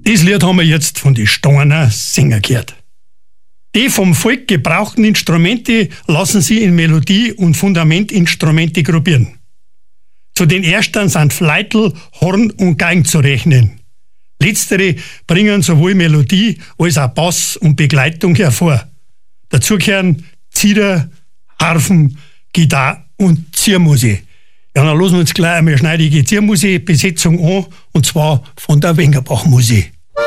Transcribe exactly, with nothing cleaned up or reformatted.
Das Lied haben wir jetzt von den Steiner Sänger gehört. Die vom Volk gebrauchten Instrumente lassen sie in Melodie- und Fundamentinstrumente gruppieren. Zu den ersten sind Flötel, Horn und Geigen zu rechnen. Letztere bringen sowohl Melodie als auch Bass und Begleitung hervor. Dazu gehören Zither, Harfen, Gitarre und Ziermusik. Ja, dann lassen wir uns gleich eine schneidige Ziermusik-Besetzung an, und zwar von der Wengerbach-Musik.